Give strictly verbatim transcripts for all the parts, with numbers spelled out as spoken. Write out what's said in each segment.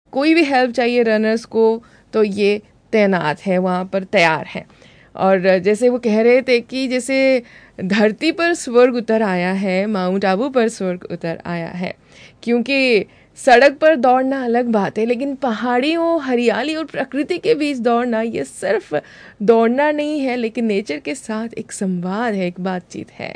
कोई भी हेल्प चाहिए रनर्स को तो ये तैनात है, वहाँ पर तैयार हैं। और जैसे वो कह रहे थे कि जैसे धरती पर स्वर्ग उतर आया है, माउंट आबू पर स्वर्ग उतर आया है, क्योंकि सड़क पर दौड़ना अलग बात है, लेकिन पहाड़ियों, हरियाली और प्रकृति के बीच दौड़ना ये सिर्फ दौड़ना नहीं है, लेकिन नेचर के साथ एक संवाद है, एक बातचीत है।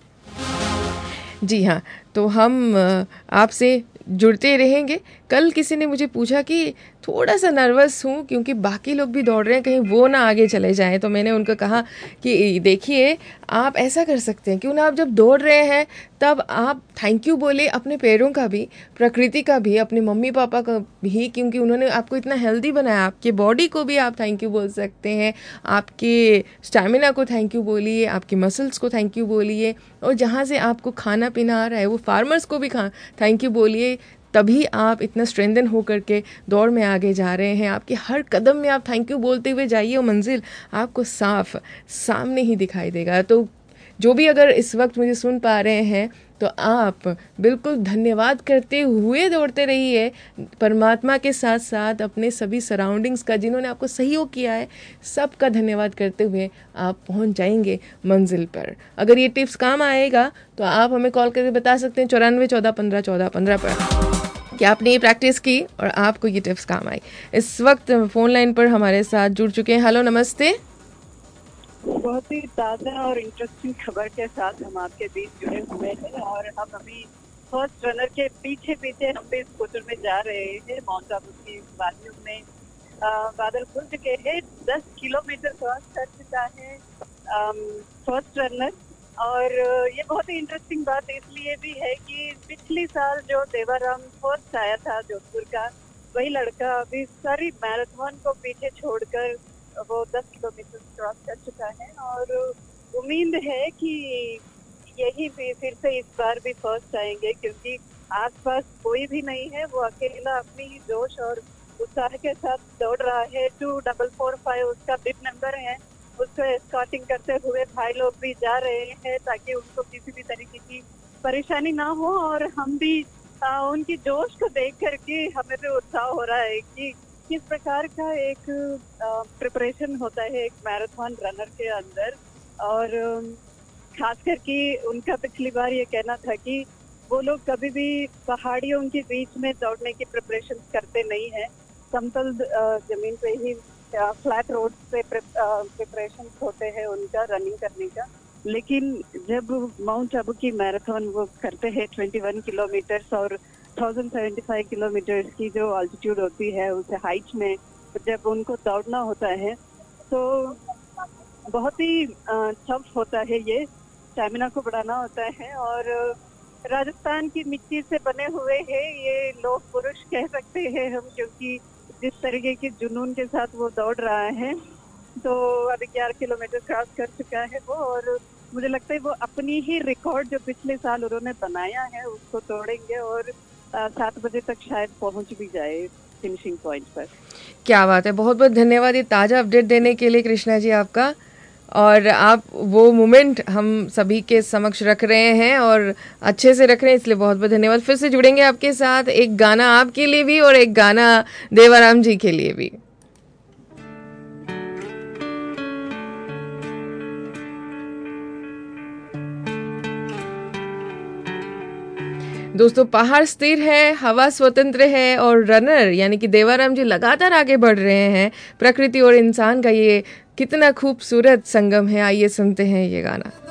जी हाँ, तो हम आपसे जुड़ते रहेंगे। कल किसी ने मुझे पूछा कि थोड़ा सा नर्वस हूँ क्योंकि बाकी लोग भी दौड़ रहे हैं, कहीं वो ना आगे चले जाएं। तो मैंने उनको कहा कि देखिए, आप ऐसा कर सकते हैं, क्यों ना आप जब दौड़ रहे हैं तब आप थैंक यू बोले अपने पैरों का भी, प्रकृति का भी, अपने मम्मी पापा का भी, क्योंकि उन्होंने आपको इतना हेल्दी बनाया। आपके बॉडी को भी आप थैंक यू बोल सकते हैं, आपके स्टैमिना को थैंक यू बोलिए, आपके मसल्स को थैंक यू बोलिए, और जहाँ से आपको खाना पीना आ रहा है वो फार्मर्स को भी खा थैंक यू बोलिए। तभी आप इतना स्ट्रेंथन हो करके दौड़ में आगे जा रहे हैं। आपके हर कदम में आप थैंक यू बोलते हुए जाइए और मंजिल आपको साफ सामने ही दिखाई देगा। तो जो भी अगर इस वक्त मुझे सुन पा रहे हैं तो आप बिल्कुल धन्यवाद करते हुए दौड़ते रहिए, परमात्मा के साथ साथ अपने सभी सराउंडिंग्स का, जिन्होंने आपको सहयोग किया है, सबका धन्यवाद करते हुए आप पहुंच जाएंगे मंजिल पर। अगर ये टिप्स काम आएगा तो आप हमें कॉल करके बता सकते हैं चौरानवे चौदह पंद्रह चौदह पंद्रह पर कि आपने ये प्रैक्टिस की और आपको ये टिप्स काम आई। इस वक्त फ़ोन लाइन पर हमारे साथ जुड़ चुके हैं। हेलो, नमस्ते। बहुत ही ताज़ा और इंटरेस्टिंग खबर के साथ हम आपके बीच जुड़े हुए हैं और हम अभी फर्स्ट रनर के पीछे पीछे हम भी स्कूटर में जा रहे हैं। माउंट आबू की वादियों में बादल खुल चुके हैं। दस किलोमीटर क्रॉस कर चुका है फर्स्ट रनर। और ये बहुत ही इंटरेस्टिंग बात इसलिए भी है कि पिछली साल जो देवाराम फर्स्ट आया था जोधपुर का, वही लड़का अभी सारी मैराथन को पीछे छोड़कर वो दस किलोमीटर क्रॉस कर चुका है। और उम्मीद है कि यही भी फिर से इस बार भी फर्स्ट आएंगे, क्योंकि आसपास कोई भी नहीं है। वो अकेला अपनी ही जोश और उत्साह के साथ दौड़ रहा है। टू डबल फोर फाइव उसका बिग नंबर है। उसको एस्कॉर्टिंग करते हुए भाई लोग भी जा रहे हैं ताकि उनको किसी भी तरीके की परेशानी ना हो। और हम भी आ, उनकी जोश को देख करके हमें भी उत्साह हो रहा है कि किस प्रकार का एक प्रिपरेशन होता है एक मैराथन रनर के अंदर। और खास करके उनका पिछली बार ये कहना था कि वो लोग कभी भी पहाड़ियों के बीच में दौड़ने की प्रिपरेशन करते नहीं है। समतल जमीन पे ही फ्लैट रोड पे प्रिपरेशन होते हैं उनका रनिंग करने का। लेकिन जब माउंट आबू की मैराथन वो करते हैं इक्कीस किलोमीटर और एक हज़ार पचहत्तर किलोमीटर की जो अल्टीट्यूड होती है उस हाइट में जब उनको दौड़ना होता है तो बहुत ही टफ होता है। ये स्टैमिना को बढ़ाना होता है। और राजस्थान की मिट्टी से बने हुए हैं ये लोग पुरुष कह सकते हैं हम, क्योंकि जिस तरीके के जुनून के साथ वो दौड़ रहा है। तो अभी ग्यारह किलोमीटर क्रॉस कर चुका है वो। और मुझे लगता है वो अपनी ही रिकॉर्ड जो पिछले साल उन्होंने बनाया है उसको तोड़ेंगे और सात बजे तक शायद पहुंच भी जाए फिनिशिंग पॉइंट पर। क्या बात है, बहुत बहुत धन्यवाद ये ताज़ा अपडेट देने के लिए कृष्णा जी आपका। और आप वो मोमेंट हम सभी के समक्ष रख रहे हैं और अच्छे से रख रहे हैं, इसलिए बहुत बहुत धन्यवाद। फिर से जुड़ेंगे आपके साथ, एक गाना आपके लिए भी और एक गाना देवाराम जी के लिए भी। दोस्तों, पहाड़ स्थिर है, हवा स्वतंत्र है और रनर यानी कि देवाराम जी लगातार आगे बढ़ रहे हैं। प्रकृति और इंसान का ये कितना खूबसूरत संगम है। आइए सुनते हैं ये गाना।